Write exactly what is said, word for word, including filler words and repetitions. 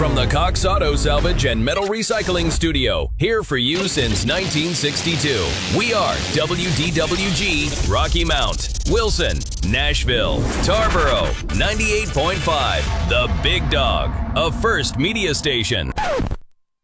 from the Cox Auto Salvage and Metal Recycling Studio, here for you since nineteen sixty-two. We are W D W G, Rocky Mount, Wilson, Nashville, Tarboro, ninety-eight point five, The Big Dog, a First Media Station.